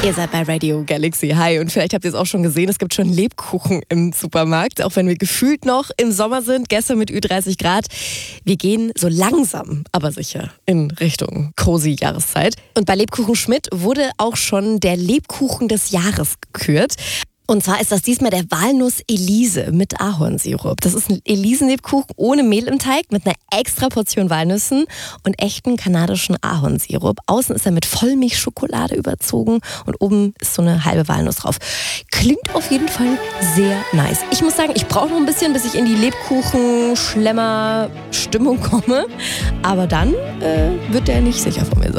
Ihr seid bei Radio Galaxy. Hi, und vielleicht habt ihr es auch schon gesehen, es gibt schon Lebkuchen im Supermarkt, auch wenn wir gefühlt noch im Sommer sind, gestern mit Ü30 Grad. Wir gehen so langsam, aber sicher in Richtung cozy Jahreszeit. Und bei Lebkuchen Schmidt wurde auch schon der Lebkuchen des Jahres gekürt. Und zwar ist das diesmal der Walnuss-Elise mit Ahornsirup. Das ist ein Elisenlebkuchen ohne Mehl im Teig mit einer extra Portion Walnüssen und echten kanadischen Ahornsirup. Außen ist er mit Vollmilchschokolade überzogen und oben ist so eine halbe Walnuss drauf. Klingt auf jeden Fall sehr nice. Ich muss sagen, ich brauche noch ein bisschen, bis ich in die Lebkuchen-Schlemmer-Stimmung komme. Aber dann wird der nicht sicher von mir sein.